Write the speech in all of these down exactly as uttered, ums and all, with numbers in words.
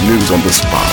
News on the spot.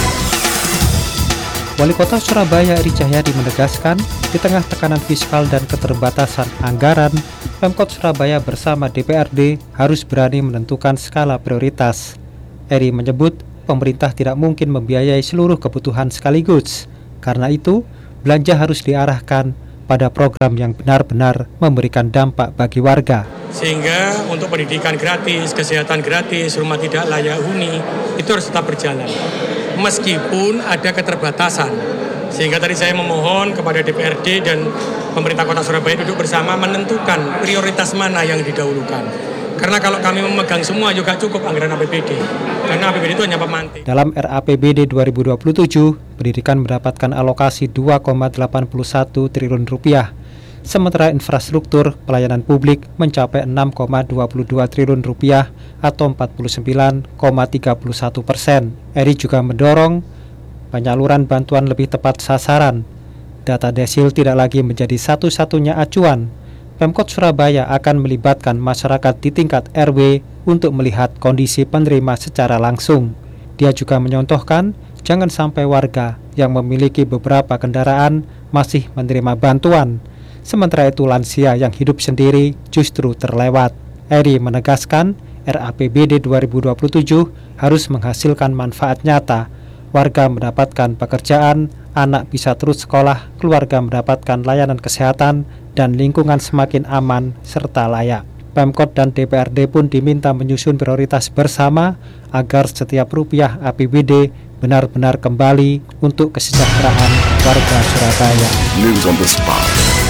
Wali Kota Surabaya Eri Cahyadi menegaskan, di tengah tekanan fiskal dan keterbatasan anggaran, Pemkot Surabaya bersama D P R D harus berani menentukan skala prioritas. Eri menyebut, pemerintah tidak mungkin membiayai seluruh kebutuhan sekaligus. Karena itu, belanja harus diarahkan pada program yang benar-benar memberikan dampak bagi warga. Sehingga untuk pendidikan gratis, kesehatan gratis, rumah tidak layak huni, itu harus tetap berjalan. Meskipun ada keterbatasan. Sehingga tadi saya memohon kepada D P R D dan pemerintah Kota Surabaya duduk bersama menentukan prioritas mana yang didahulukan. Karena kalau kami memegang semua juga cukup anggaran A P B D. Karena A P B D itu hanya pemantik. Dalam R A P B D dua ribu dua puluh tujuh, pendidikan mendapatkan alokasi dua koma delapan satu triliun rupiah. Sementara infrastruktur pelayanan publik mencapai enam koma dua dua triliun rupiah atau empat puluh sembilan koma tiga satu persen. Eri juga mendorong penyaluran bantuan lebih tepat sasaran. Data desil tidak lagi menjadi satu-satunya acuan. Pemkot Surabaya akan melibatkan masyarakat di tingkat R W untuk melihat kondisi penerima secara langsung. Dia juga menyontohkan jangan sampai warga yang memiliki beberapa kendaraan masih menerima bantuan. Sementara itu lansia yang hidup sendiri justru terlewat. Eri menegaskan R A P B D dua ribu dua puluh tujuh harus menghasilkan manfaat nyata. Warga mendapatkan pekerjaan, anak bisa terus sekolah, keluarga mendapatkan layanan kesehatan, dan lingkungan semakin aman serta layak. Pemkot dan D P R D pun diminta menyusun prioritas bersama agar setiap rupiah A P B D benar-benar kembali untuk kesejahteraan warga Surabaya. News on the spot.